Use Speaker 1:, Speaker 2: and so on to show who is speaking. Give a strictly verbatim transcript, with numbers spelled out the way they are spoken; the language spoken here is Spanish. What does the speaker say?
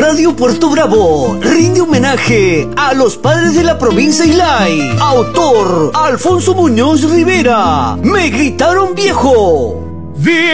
Speaker 1: Radio Puerto Bravo rinde homenaje a los padres de la provincia Islay. Autor Alfonso Muñoz Rivera. Me gritaron viejo.